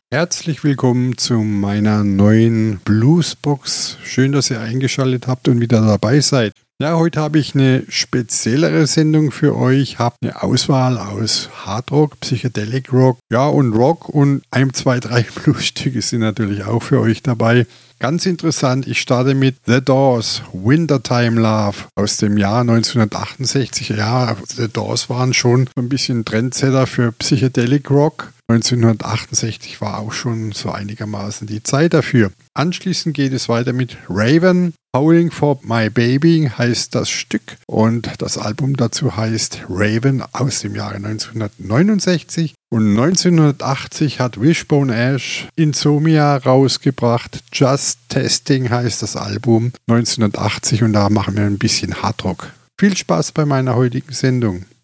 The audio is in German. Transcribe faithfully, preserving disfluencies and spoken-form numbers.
Herzlich willkommen zu meiner neuen Bluesbox. Schön, dass ihr eingeschaltet habt und wieder dabei seid. Ja, heute habe ich eine speziellere Sendung für euch. Habe eine Auswahl aus Hardrock, Psychedelic Rock, ja und Rock und ein, zwei, drei Bluesstücke sind natürlich auch für euch dabei. Ganz interessant, ich starte mit The Doors, Wintertime Love aus dem Jahr neunzehnhundertachtundsechzig. Ja, The Doors waren schon ein bisschen Trendsetter für Psychedelic Rock. neunzehnhundertachtundsechzig war auch schon so einigermaßen die Zeit dafür. Anschließend geht es weiter mit Raven. Howling for My Baby heißt das Stück und das Album dazu heißt Raven aus dem Jahre neunzehnhundertneunundsechzig. Und neunzehnhundertachtzig hat Wishbone Ash Insomnia rausgebracht. Just Testing heißt das Album neunzehnhundertachtzig und da machen wir ein bisschen Hardrock. Viel Spaß bei meiner heutigen Sendung.